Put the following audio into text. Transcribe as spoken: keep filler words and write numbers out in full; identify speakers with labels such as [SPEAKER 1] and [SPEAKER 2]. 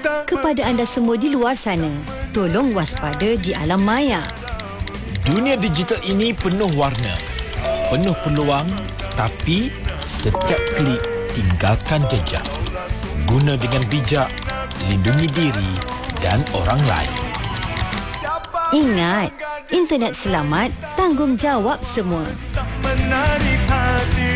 [SPEAKER 1] Kepada anda semua di luar sana, tolong waspada di alam maya.
[SPEAKER 2] Dunia digital ini penuh warna, penuh peluang, tapi setiap klik tinggalkan jejak. Guna dengan bijak, lindungi diri dan orang lain.
[SPEAKER 1] Ingat, internet selamat, tanggungjawab semua.
[SPEAKER 3] Menarik hati